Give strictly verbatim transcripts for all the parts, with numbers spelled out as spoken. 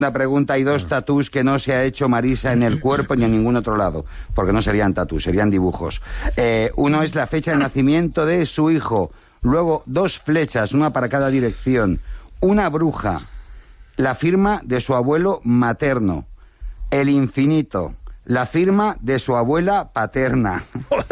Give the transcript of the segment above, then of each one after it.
La pregunta, hay dos tatús que no se ha hecho Marisa en el cuerpo ni en ningún otro lado, porque no serían tatús, serían dibujos. Eh, uno es la fecha de nacimiento de su hijo, luego dos flechas, una para cada dirección, una bruja, la firma de su abuelo materno, el infinito, la firma de su abuela paterna,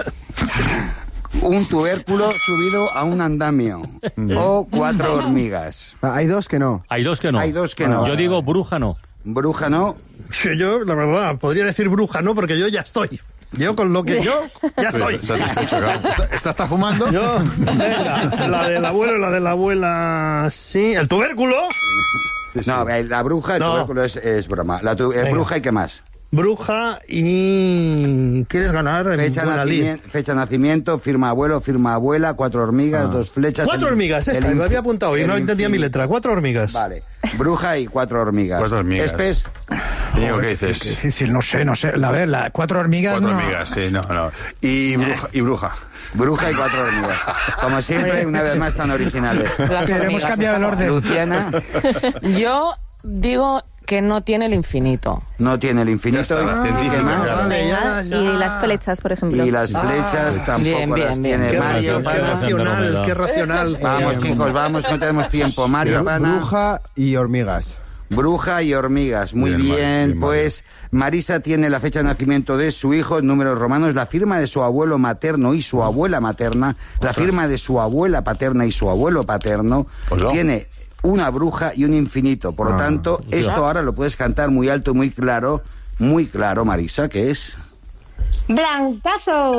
un tubérculo subido a un andamio o cuatro hormigas. Hay dos que no. Hay dos que no. Hay dos que no. Yo digo bruja no. Bruja no. Sí, yo, la verdad, podría decir bruja no, porque yo ya estoy. Yo con lo que yo, ya estoy. Satisfecho, claro. ¿Esta, esta está fumando? Yo, venga, la del abuelo, la de la abuela, sí. ¿El tubérculo? Sí, sí. No, la bruja, el no. tubérculo es, es broma. La tu, es bruja y qué más. Bruja y... ¿Quieres ganar? Fecha, nacimiento, fecha de nacimiento, firma abuelo, firma abuela, cuatro hormigas, ah. dos flechas... Cuatro el, hormigas, esta, me había apuntado y no entendía mi letra. Cuatro hormigas. Vale. Bruja y cuatro hormigas. Cuatro hormigas. ¿Espes? Digo, ¿qué dices? Qué difícil, no sé, no sé. La ver, la, cuatro hormigas... Cuatro no. hormigas, sí, no, no. Y bruja. Y bruja. Bruja y cuatro hormigas. Como siempre, una vez más tan originales. Pero hemos cambiado el orden. Luciana. Yo digo... que no tiene el infinito. No tiene el infinito. Ah, ¿Qué más? Vale, ya, ya. Y las flechas, por ejemplo. Y las flechas ah, tampoco bien, bien, las bien. tiene. Qué Mario, qué racional, qué racional. Vamos, eh, chicos, vamos, no tenemos tiempo. Mario, Pana. Bruja y hormigas. Bruja y hormigas. Muy bien, bien, bien pues Marisa tiene la fecha de nacimiento de su hijo en números romanos, la firma de su abuelo materno y su abuela materna, la firma de su abuela paterna y su abuelo paterno. ¿Hola? Tiene una bruja y un infinito. Por lo ah, tanto, esto ahora lo puedes cantar muy alto y muy claro, muy claro, Marisa, que es... ¡Blancazo!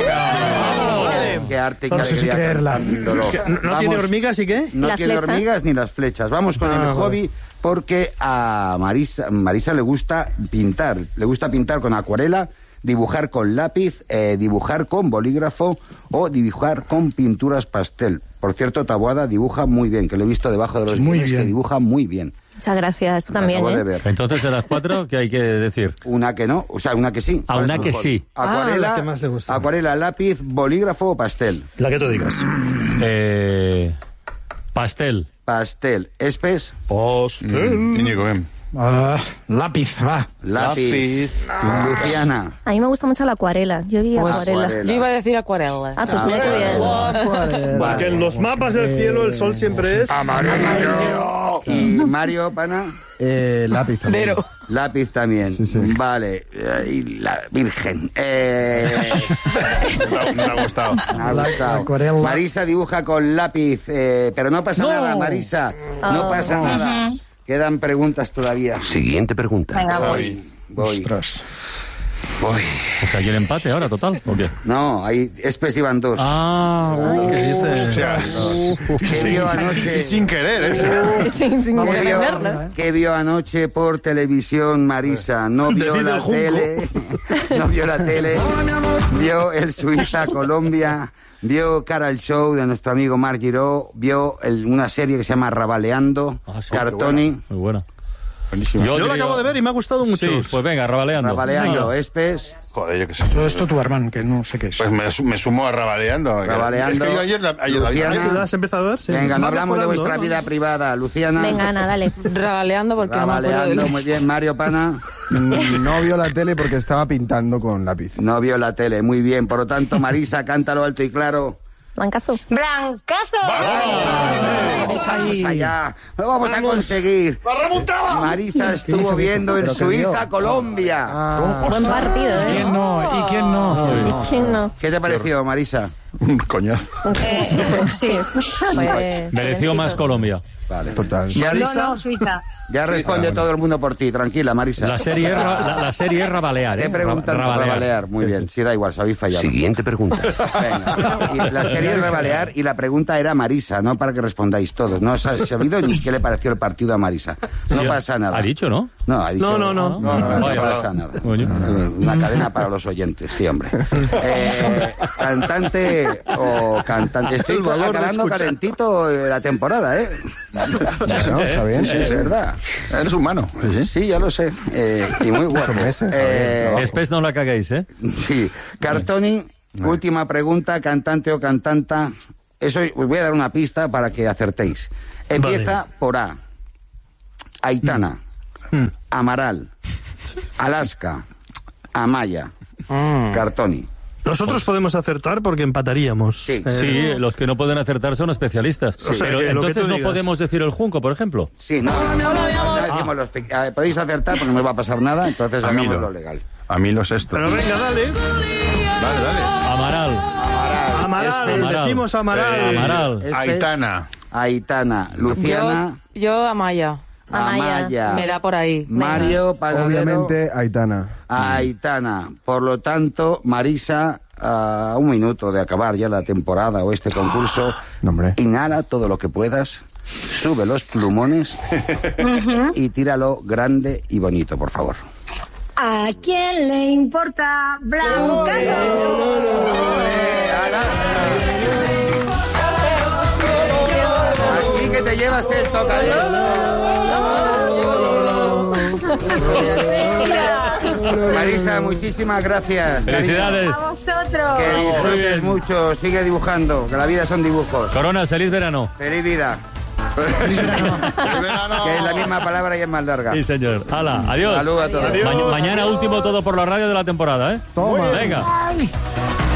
Ah, ¡qué arte! No sé si creerla. ¿No, ¿No tiene hormigas y qué? No ¿La tiene flecha? hormigas ni las flechas. Vamos con ah, el hobby, porque a Marisa, Marisa le gusta pintar. Le gusta pintar con acuarela, dibujar con lápiz, eh, dibujar con bolígrafo o dibujar con pinturas pastel. Por cierto, Taboada dibuja muy bien, que lo he visto debajo de los guiones, que dibuja muy bien. Muchas gracias, tú también, ¿eh? De ver. Entonces, de las cuatro, ¿qué hay que decir? Una que no, o sea, una que sí. A una que sí. Acuarela, ah, la que más le gusta. Acuarela, lápiz, bolígrafo o pastel. La que tú digas. Eh, pastel. Pastel. ¿Espes? Pastel. Mm, Íñigo, ven. Uh, lápiz, va. Lápiz. Lápiz. Luciana. A mí me gusta mucho la acuarela. Yo diría Pues acuarela. acuarela. Yo iba a decir acuarela. Ah, pues mira qué bien. Acuarela. Porque en los mapas del cielo el sol siempre es... Amarillo. Y Mario, Pana. Eh, lápiz también. Dero. Lápiz también. Sí, sí. Vale. Eh, Y la Virgen. Eh... Me, me ha gustado. Me ha gustado. acuarela. Marisa dibuja con lápiz, eh, pero no pasa No. nada, Marisa. No Oh. pasa nada. Quedan preguntas todavía. Siguiente pregunta. Venga, voy. Voy. Voy. Ostras. Voy. O sea, ¿hay el empate ahora, total? ¿O qué? No, hay Espes iban dos. Ah, ¿Qué dices? ¿Qué vio anoche? Y sin querer, eso. Sin, sin ¿Qué vio, verlo. ¿Qué vio anoche por televisión, Marisa? No vio Decide la el junco. tele, no vio la tele, vio el Suiza-Colombia, vio Cara al Show de nuestro amigo Marc Giró, vio el- una serie que se llama Rabaleando, Ah, sí, Cartoni, muy buena. Buenísimo. Yo la diría- acabo de ver y me ha gustado mucho. Sí, pues venga, rabaleando. Rabaleando, Ah. Espes, Joder, yo qué sé. Todo esto tu hermano, que no sé qué es. Pues me, su- me sumo a Rabaleando. Rabaleando. Es que yo ayer, la- ayer la vi. Luciana. Ah, ¿sí la has empezado a ver? Sí. venga, no Va hablamos de mejorando, vuestra ¿no? vida privada, Luciana. Venga, Ana, dale. Rabaleando porque no me acuerdo Rabaleando, del muy bien, Mario Pana. Mm, No vio la tele porque estaba pintando con lápiz. No vio la tele, muy bien. Por lo tanto, Marisa, cántalo alto y claro. Blancazo. ¡Blancazo! Vamos allá, lo vamos a conseguir. Marisa estuvo viendo el ¿Pero qué vio? Suiza-Colombia. Ah, Buen partido, ¿eh? ¿Quién no? ¿Y quién no? ¿Y quién no? ¿Qué te pareció, Marisa? Un coñazo. Eh, sí. Pues, Mereció más Colombia. Vale. total. Marisa, Suiza. ya responde todo el mundo por ti. Tranquila, Marisa. La serie es, ra- la, la serie es rabalear, ¿eh? Te preguntan Ra- por Rabalear. Muy Sí, bien, sí. sí, da igual, sabéis fallar. Siguiente pregunta. Venga. Y la serie es Rabalear y la pregunta era Marisa, no para que respondáis todos. No os ha sabido ni qué le pareció el partido a Marisa. No Sí, pasa nada. Ha dicho, ¿no? No, ha dicho. No, no, no. No, no, no Vaya, pasa vaya. nada. Coño. Una cadena para los oyentes, sí, hombre. Eh, cantante o cantante. Estoy El valor de acabando escuchar. calentito eh, la temporada, ¿eh? No, está bien. Sí, es verdad. Eres humano. Sí, sí. Sí, ya lo sé. Eh, y muy guapo. meses, Eh, Después no la caguéis, ¿eh? sí. Cartoni, última pregunta, cantante o cantanta. Eso os voy a dar una pista para que acertéis. Empieza por A. Aitana. Amaral, Alaska, Amaya, Mm. Cartoni. Nosotros podemos acertar porque empataríamos. Sí. Eh, Sí, los que no pueden acertar son especialistas. O sea, Pero que lo que entonces tú no digas. podemos decir el junco, por ejemplo. Sí, no, no, no, no, no decimos los pe- eh, podéis acertar porque no me va a pasar nada, entonces A mí hagamos lo- lo legal. A mí los esto. Pero venga, dale. Dale, dale. Amaral, Amaral, Este- Amaral. decimos Amaral. Eh, Amaral. Este- Aitana. Aitana, Luciana, Yo, yo Amaya. Amaya. Amaya, Me da por ahí. Mario, Panadero, Obviamente, Aitana. Aitana. Por lo tanto, Marisa, a un minuto de acabar ya la temporada o este concurso, No, hombre. inhala todo lo que puedas, sube los plumones y tíralo grande y bonito, por favor. ¿A quién le importa Blancazo? Así que te llevas el tocadiscos. Marisa, muchísimas gracias. Felicidades. A vosotros. Que Muy disfrutes bien. mucho, sigue dibujando, que la vida son dibujos. Coronas, feliz verano. Feliz vida. Que es la misma palabra y es más larga. Sí, señor. Hala, adiós. Saludos a todos. Ma- mañana último todo por la radio de la temporada, ¿eh? Toma. Venga.